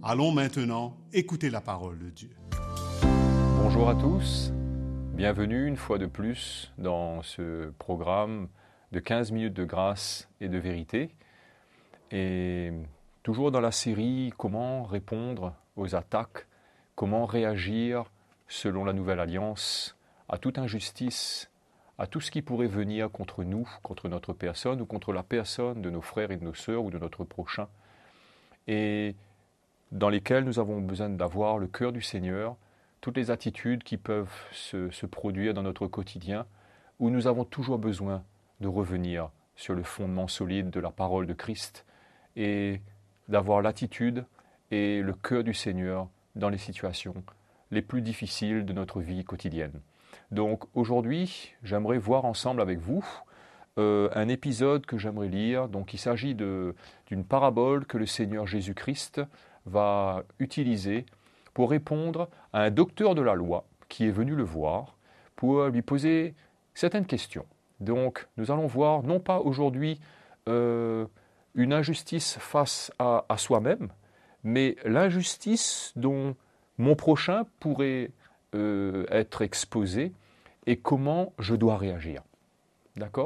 Allons maintenant écouter la parole de Dieu. Bonjour à tous, bienvenue une fois de plus dans ce programme de 15 minutes de grâce et de vérité. Et toujours dans la série « Comment répondre aux attaques ?» Comment réagir selon la Nouvelle Alliance à toute injustice, à tout ce qui pourrait venir contre nous, contre notre personne ou contre la personne de nos frères et de nos sœurs ou de notre prochain, et dans lesquels nous avons besoin d'avoir le cœur du Seigneur, toutes les attitudes qui peuvent se produire dans notre quotidien, où nous avons toujours besoin de revenir sur le fondement solide de la parole de Christ et d'avoir l'attitude et le cœur du Seigneur dans les situations les plus difficiles de notre vie quotidienne. Donc aujourd'hui, j'aimerais voir ensemble avec vous un épisode que j'aimerais lire. Donc il s'agit d'une parabole que le Seigneur Jésus-Christ va utiliser pour répondre à un docteur de la loi qui est venu le voir pour lui poser certaines questions. Donc nous allons voir non pas aujourd'hui une injustice face à soi-même, mais l'injustice dont mon prochain pourrait être exposé et comment je dois réagir. D'accord ?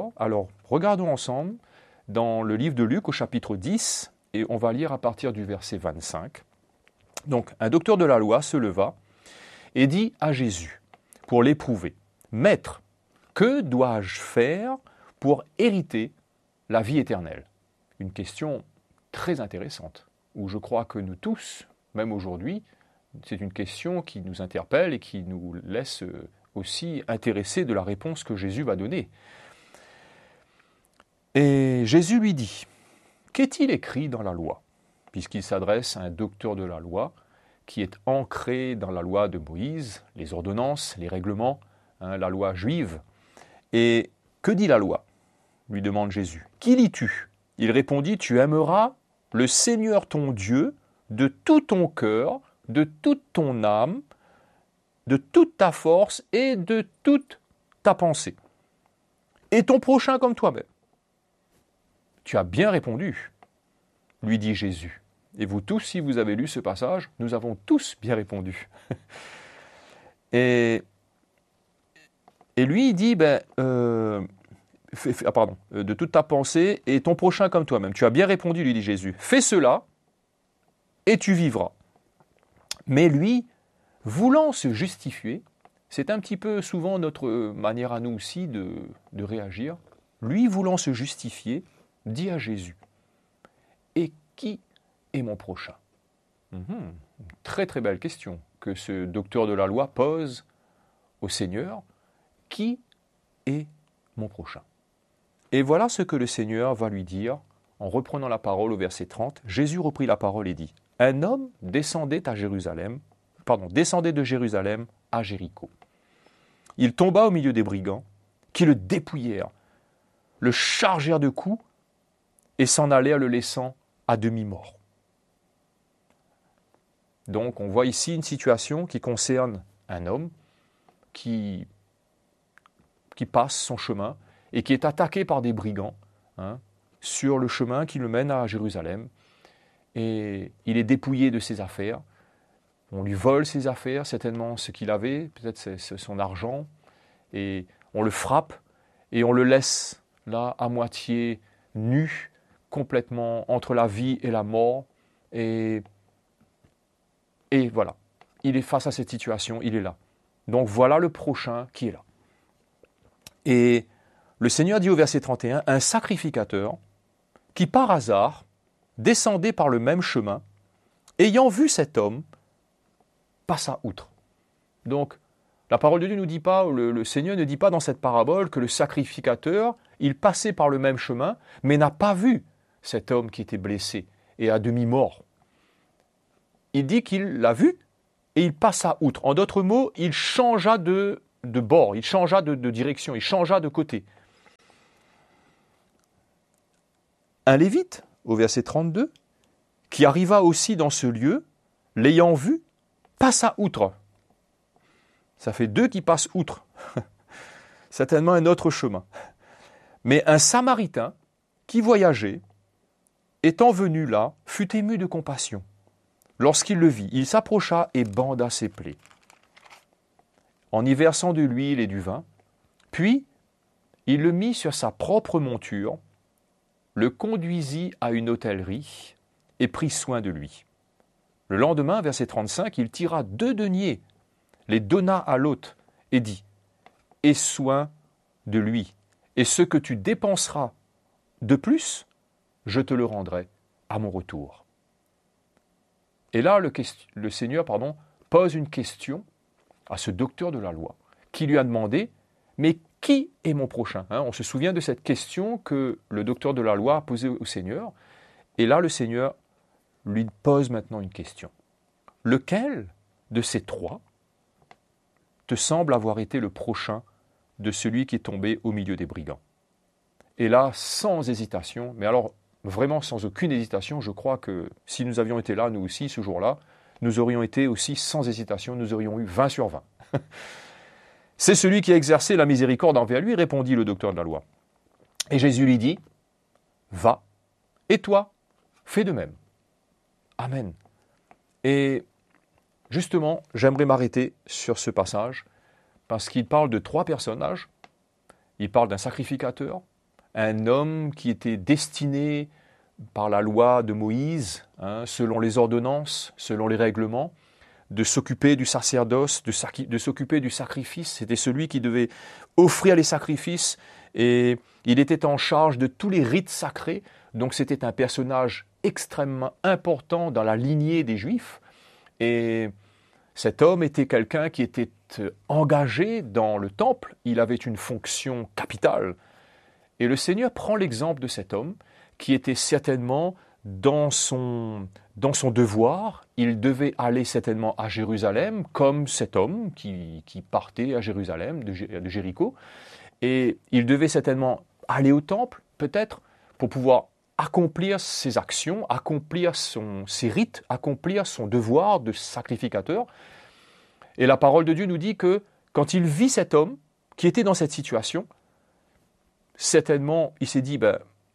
Alors, regardons ensemble dans le livre de Luc au chapitre 10 et on va lire à partir du verset 25. Donc, un docteur de la loi se leva et dit à Jésus, pour l'éprouver, « Maître, que dois-je faire pour hériter la vie éternelle ?» Une question très intéressante, où je crois que nous tous, même aujourd'hui, c'est une question qui nous interpelle et qui nous laisse aussi intéressés de la réponse que Jésus va donner. Et Jésus lui dit, « Qu'est-il écrit dans la loi ?» Puisqu'il s'adresse à un docteur de la loi qui est ancré dans la loi de Moïse, les ordonnances, les règlements, la loi juive. Et que dit la loi ? Lui demande Jésus. « Qui lis-tu » Il répondit, « Tu aimeras le Seigneur ton Dieu de tout ton cœur, de toute ton âme, de toute ta force et de toute ta pensée. Et ton prochain comme toi-même. » Tu as bien répondu, lui dit Jésus. Et vous tous, si vous avez lu ce passage, nous avons tous bien répondu. Et lui, il dit, de toute ta pensée et ton prochain comme toi-même. Tu as bien répondu, lui dit Jésus. Fais cela et tu vivras. Mais lui, voulant se justifier, c'est un petit peu souvent notre manière à nous aussi de réagir. Lui, voulant se justifier, dit à Jésus, « Et qui est mon prochain ?» Très très belle question que ce docteur de la loi pose au Seigneur. « Qui est mon prochain ?» Et voilà ce que le Seigneur va lui dire en reprenant la parole au verset 30. Jésus reprit la parole et dit, « Un homme descendait de Jérusalem à Jéricho. Il tomba au milieu des brigands qui le dépouillèrent, le chargèrent de coups et s'en allèrent le laissant à demi-mort. » Donc on voit ici une situation qui concerne un homme qui passe son chemin et qui est attaqué par des brigands sur le chemin qui le mène à Jérusalem. Et il est dépouillé de ses affaires. On lui vole ses affaires, certainement ce qu'il avait, peut-être c'est son argent, et on le frappe et on le laisse là à moitié nu, complètement entre la vie et la mort. Et voilà, il est face à cette situation, il est là. Donc voilà le prochain qui est là. Et le Seigneur dit au verset 31, « Un sacrificateur qui par hasard descendait par le même chemin, ayant vu cet homme, passa outre. » Donc, la parole de Dieu ne nous dit pas, le Seigneur ne dit pas dans cette parabole que le sacrificateur, il passait par le même chemin, mais n'a pas vu cet homme qui était blessé et à demi-mort. Il dit qu'il l'a vu et il passa outre. En d'autres mots, il changea de bord, il changea de direction, il changea de côté. Un Lévite, au verset 32, qui arriva aussi dans ce lieu, l'ayant vu, passa outre. Ça fait deux qui passent outre. Certainement un autre chemin. Mais un Samaritain qui voyageait, étant venu là, fut ému de compassion. lorsqu'il le vit, il s'approcha et banda ses plaies, en y versant de l'huile et du vin. Puis, il le mit sur sa propre monture, le conduisit à une hôtellerie et prit soin de lui. Le lendemain, verset 35, il tira 2 deniers, les donna à l'hôte et dit « Aie soin de lui, et ce que tu dépenseras de plus, je te le rendrai à mon retour. » Et là, le Seigneur pose une question à ce docteur de la loi, qui lui a demandé « Mais qui est mon prochain ?» On se souvient de cette question que le docteur de la loi a posée au Seigneur. Et là, le Seigneur lui pose maintenant une question. Lequel de ces 3 te semble avoir été le prochain de celui qui est tombé au milieu des brigands? Et là, sans hésitation, mais alors vraiment sans aucune hésitation, je crois que si nous avions été là, nous aussi, ce jour-là, nous aurions été aussi sans hésitation, nous aurions eu 20 sur 20. C'est celui qui a exercé la miséricorde envers lui, répondit le docteur de la loi. Et Jésus lui dit, va, et toi, fais de même. Amen. Et justement, j'aimerais m'arrêter sur ce passage, parce qu'il parle de 3 personnages. Il parle d'un sacrificateur, un homme qui était destiné par la loi de Moïse, selon les ordonnances, selon les règlements, de s'occuper du sacerdoce, de s'occuper du sacrifice. C'était celui qui devait offrir les sacrifices et il était en charge de tous les rites sacrés. Donc c'était un personnage extrêmement important dans la lignée des Juifs. Et cet homme était quelqu'un qui était engagé dans le temple. Il avait une fonction capitale. Et le Seigneur prend l'exemple de cet homme qui était certainement dans son devoir. Il devait aller certainement à Jérusalem, comme cet homme qui partait à Jérusalem, de Jéricho. Et il devait certainement aller au temple, peut-être, pour pouvoir accomplir ses actions, accomplir ses rites, accomplir son devoir de sacrificateur. Et la parole de Dieu nous dit que quand il vit cet homme qui était dans cette situation, certainement, il s'est dit,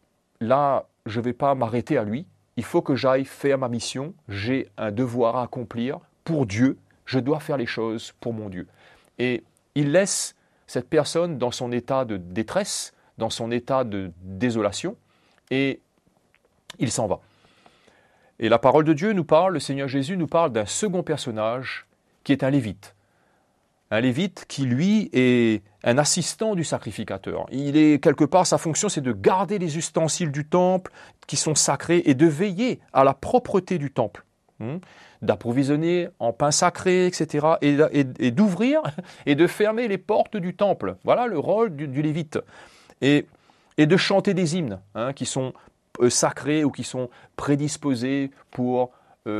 là, je ne vais pas m'arrêter à lui, il faut que j'aille faire ma mission, j'ai un devoir à accomplir pour Dieu, je dois faire les choses pour mon Dieu. Et il laisse cette personne dans son état de détresse, dans son état de désolation, et il s'en va. Et la parole de Dieu nous parle, le Seigneur Jésus nous parle d'un second personnage qui est un lévite. Un lévite qui, lui, est un assistant du sacrificateur. Il est, quelque part, sa fonction, c'est de garder les ustensiles du temple qui sont sacrés et de veiller à la propreté du temple, d'approvisionner en pain sacré, etc., et d'ouvrir et de fermer les portes du temple. Voilà le rôle du lévite. Et de chanter des hymnes qui sont sacrés ou qui sont prédisposés pour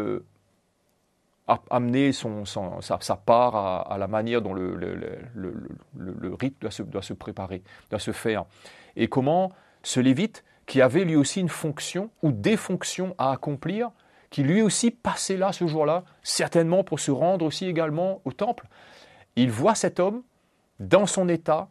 amener sa part à la manière dont le rite doit se préparer, doit se faire. Et comment ce lévite, qui avait lui aussi une fonction ou des fonctions à accomplir, qui lui aussi passait là ce jour-là, certainement pour se rendre aussi également au temple, il voit cet homme dans son état,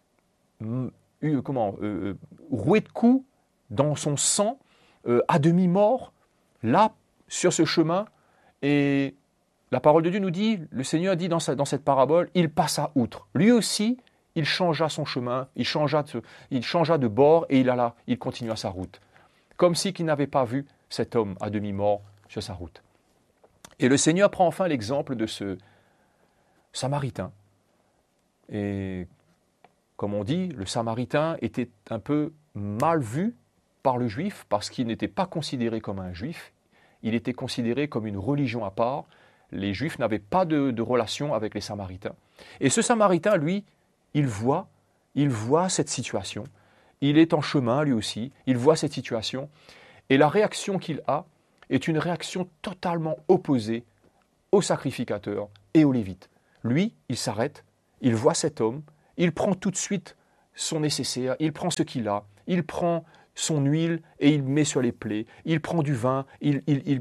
roué de coups, dans son sang, à demi-mort, là, sur ce chemin, et la parole de Dieu nous dit, le Seigneur dit dans cette parabole, il passa outre. Lui aussi, il changea son chemin, il changea de bord et il continua sa route. Comme si qu'il n'avait pas vu cet homme à demi-mort sur sa route. Et le Seigneur prend enfin l'exemple de ce Samaritain. Et comme on dit, le Samaritain était un peu mal vu par le Juif parce qu'il n'était pas considéré comme un Juif. Il était considéré comme une religion à part. Les Juifs n'avaient pas de relation avec les Samaritains. Et ce Samaritain, lui, il voit cette situation. Il est en chemin, lui aussi. Il voit cette situation. Et la réaction qu'il a est une réaction totalement opposée au sacrificateur et au lévite. Lui, il s'arrête, il voit cet homme, il prend tout de suite son nécessaire, il prend ce qu'il a, il prend son huile et il met sur les plaies, il prend du vin, il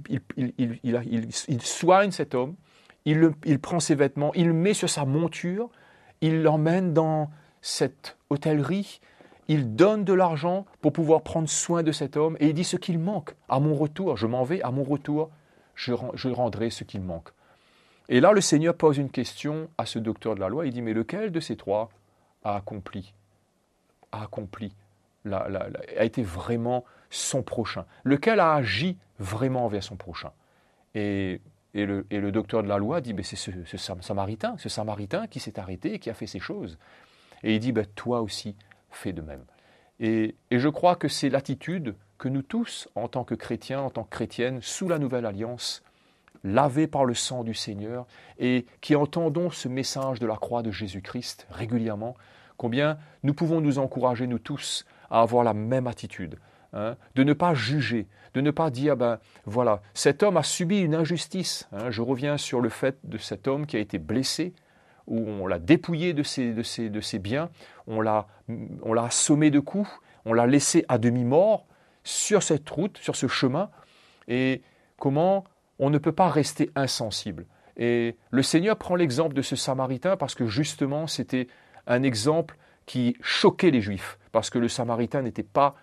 soigne cet homme, il prend ses vêtements, il le met sur sa monture, il l'emmène dans cette hôtellerie, il donne de l'argent pour pouvoir prendre soin de cet homme et il dit ce qu'il manque. À mon retour, je m'en vais, à mon retour, je rendrai ce qu'il manque. Et là, le Seigneur pose une question à ce docteur de la loi. Il dit, mais lequel de ces trois a été vraiment son prochain? Lequel a agi vraiment envers son prochain? Et le docteur de la loi dit, c'est ce Samaritain qui s'est arrêté et qui a fait ces choses. Et il dit, toi aussi, fais de même. Et je crois que c'est l'attitude que nous tous, en tant que chrétiens, en tant que chrétiennes, sous la Nouvelle Alliance, lavés par le sang du Seigneur, et qui entendons ce message de la croix de Jésus-Christ régulièrement, combien nous pouvons nous encourager, nous tous, à avoir la même attitude, de ne pas juger, de ne pas dire, voilà, cet homme a subi une injustice. Je reviens sur le fait de cet homme qui a été blessé, où on l'a dépouillé de ses biens, on l'a assommé de coups, on l'a laissé à demi-mort sur cette route, sur ce chemin, et comment on ne peut pas rester insensible. Et le Seigneur prend l'exemple de ce Samaritain parce que justement c'était un exemple qui choquait les Juifs, parce que le Samaritain n'était pas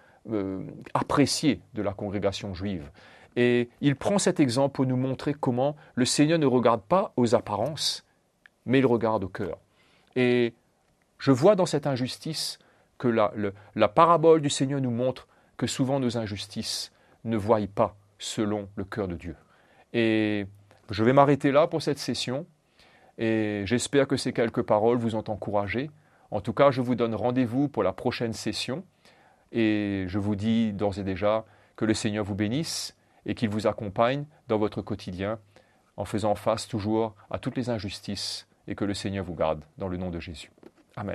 apprécié de la congrégation juive. Et il prend cet exemple pour nous montrer comment le Seigneur ne regarde pas aux apparences, mais il regarde au cœur. Et je vois dans cette injustice que la parabole du Seigneur nous montre que souvent nos injustices ne voient pas selon le cœur de Dieu. Et je vais m'arrêter là pour cette session, et j'espère que ces quelques paroles vous ont encouragé. En tout cas, je vous donne rendez-vous pour la prochaine session, et je vous dis d'ores et déjà que le Seigneur vous bénisse et qu'il vous accompagne dans votre quotidien en faisant face toujours à toutes les injustices, et que le Seigneur vous garde dans le nom de Jésus. Amen.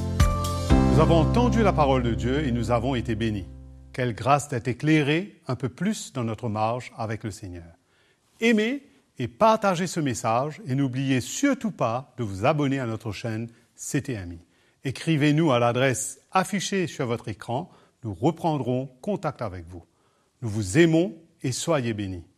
Nous avons entendu la parole de Dieu et nous avons été bénis. Quelle grâce d'être éclairés un peu plus dans notre marche avec le Seigneur. Aimez et partagez ce message et n'oubliez surtout pas de vous abonner à notre chaîne CTMI. Écrivez-nous à l'adresse affichée sur votre écran. Nous reprendrons contact avec vous. Nous vous aimons et soyez bénis.